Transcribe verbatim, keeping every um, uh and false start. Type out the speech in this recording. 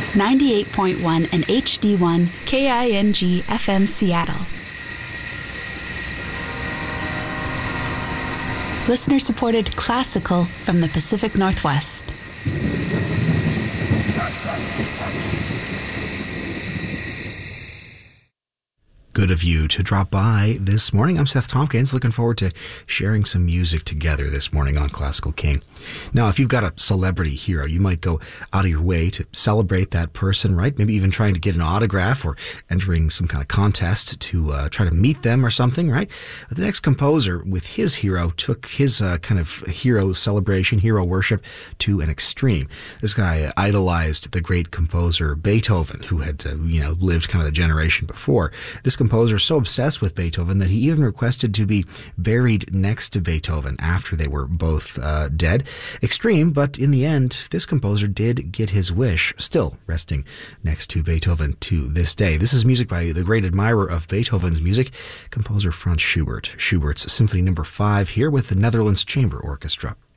ninety-eight point one and H D one K I N G F M Seattle. Listener-supported classical from the Pacific Northwest. Good of you to drop by this morning. I'm Seth Tompkins, looking forward to sharing some music together this morning on Classical King. Now, if you've got a celebrity hero, you might go out of your way to celebrate that person, right? Maybe even trying to get an autograph or entering some kind of contest to uh, try to meet them or something, right? But the next composer with his hero took his uh, kind of hero celebration, hero worship to an extreme. This guy idolized the great composer Beethoven, who had, uh, you know, lived kind of the generation before. This composer so obsessed with Beethoven that he even requested to be buried next to Beethoven after they were both uh, dead. Extreme, but in the end, this composer did get his wish, still resting next to Beethoven to this day. This is music by the great admirer of Beethoven's music, composer Franz Schubert. Schubert's Symphony Number five here with the Netherlands Chamber Orchestra.